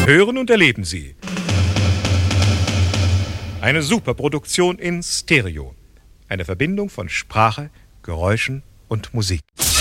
Hören und erleben Sie eine Superproduktion in Stereo. Eine Verbindung von Sprache, Geräuschen und Musik.